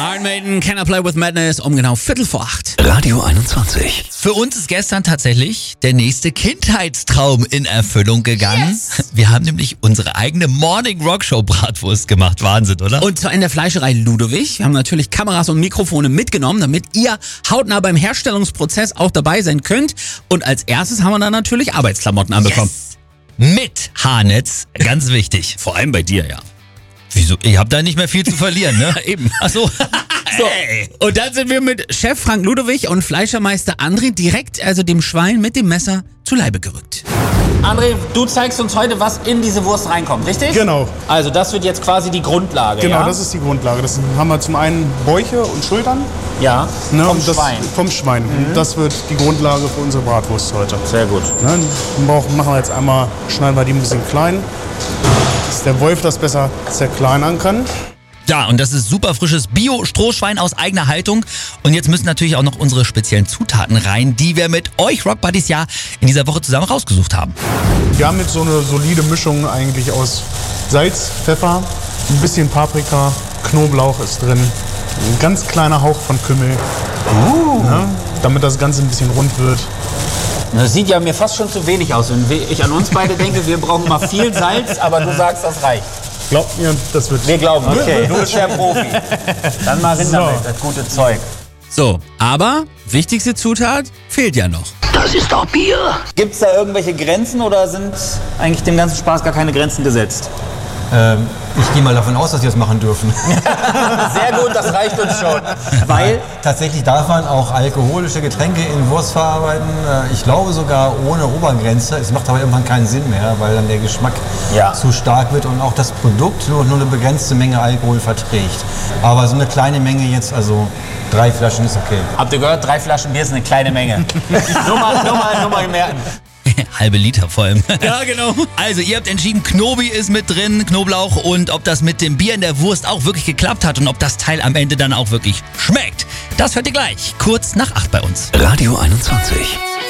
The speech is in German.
Iron Maiden, Can I Play With Madness, um genau 7:45. Radio 21. Für uns ist gestern tatsächlich der nächste Kindheitstraum in Erfüllung gegangen. Yes. Wir haben nämlich unsere eigene Morning Rock Show Bratwurst gemacht. Wahnsinn, oder? Und zwar in der Fleischerei Ludowig. Wir haben natürlich Kameras und Mikrofone mitgenommen, damit ihr hautnah beim Herstellungsprozess auch dabei sein könnt. Und als erstes haben wir dann natürlich Arbeitsklamotten anbekommen. Mit Haarnetz, ganz wichtig. Vor allem bei dir, ja. Wieso? Ihr habt da nicht mehr viel zu verlieren, ne? Eben. Ach so. So. Und dann sind wir mit Chef Frank Ludowig und Fleischermeister André direkt, also dem Schwein mit dem Messer, zu Leibe gerückt. André, du zeigst uns heute, was in diese Wurst reinkommt, richtig? Genau. Also das wird jetzt quasi die Grundlage, Genau, ja? das ist die Grundlage. Das haben wir zum einen Bäuche und Schultern. Ja, Ne, vom und das, Schwein. Vom Schwein. Das wird die Grundlage für unsere Bratwurst heute. Sehr gut. Ne, machen wir jetzt einmal, schneiden wir die ein bisschen klein, dass der Wolf das besser zerkleinern kann. Ja, und das ist super frisches Bio-Strohschwein aus eigener Haltung. Und jetzt müssen natürlich auch noch unsere speziellen Zutaten rein, die wir mit euch Rock Buddies ja in dieser Woche zusammen rausgesucht haben. Wir haben jetzt so eine solide Mischung eigentlich aus Salz, Pfeffer, ein bisschen Paprika, Knoblauch ist drin, ein ganz kleiner Hauch von Kümmel, ne, damit das Ganze ein bisschen rund wird. Das sieht ja mir fast schon zu wenig aus. Wenn ich an uns beide denke, wir brauchen mal viel Salz, aber du sagst, das reicht. Glaubt mir, das wird... Wir glauben, okay, du bist der Profi. Dann mal rin damit, das gute Zeug. So, aber wichtigste Zutat fehlt ja noch. Das ist doch Bier. Gibt es da irgendwelche Grenzen oder sind eigentlich dem ganzen Spaß gar keine Grenzen gesetzt? Ich gehe mal davon aus, dass wir das machen dürfen. Sehr gut, das reicht uns schon. Weil? Tatsächlich darf man auch alkoholische Getränke in Wurst verarbeiten. Ich glaube sogar ohne Obergrenze. Es macht aber irgendwann keinen Sinn mehr, weil dann der Geschmack zu stark wird und auch das Produkt nur eine begrenzte Menge Alkohol verträgt. Aber so eine kleine Menge jetzt, also 3 Flaschen ist okay. Habt ihr gehört, 3 Flaschen Bier ist eine kleine Menge. nur mal merken. Halbe Liter vor allem. Ja, genau. Also, ihr habt entschieden, Knobi ist mit drin, Knoblauch, und ob das mit dem Bier in der Wurst auch wirklich geklappt hat und ob das Teil am Ende dann auch wirklich schmeckt. Das hört ihr gleich, kurz nach 8 bei uns. Radio 21.